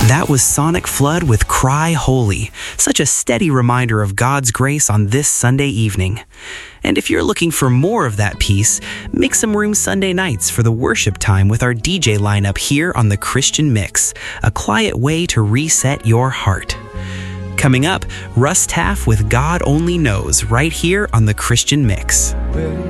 That was Sonic Flood with Cry Holy, such a steady reminder of God's grace on this Sunday evening. And if you're looking for more of that peace, make some room Sunday nights for the worship time with our DJ lineup here on the Christian Mix, a quiet way to reset your heart. Coming up, Russ Taff with God Only Knows right here on the Christian Mix.